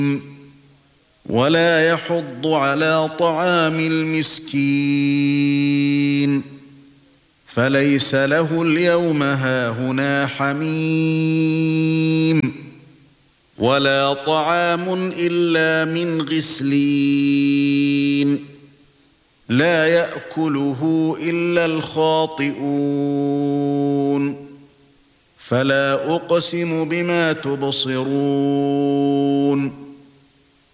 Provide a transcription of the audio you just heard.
ولا يحض على طعام المسكين فليس له اليوم هاهنا حميم ولا طعام إلا من غسلين لا يأكله إلا الخاطئون فلا أقسم بما تبصرون